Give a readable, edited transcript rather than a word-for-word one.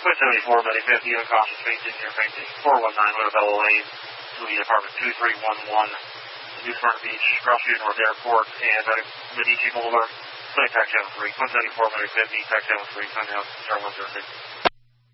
Twin 74, Betty 50, on caution, facing your facing 419 Montebello Lane, Louis apartment 2311, Newport Beach, Cross Street North Airport, and Medici Boulevard, Flight Tech 73, Twin 74, Betty 50, Tech 73, Sundown, Star 106.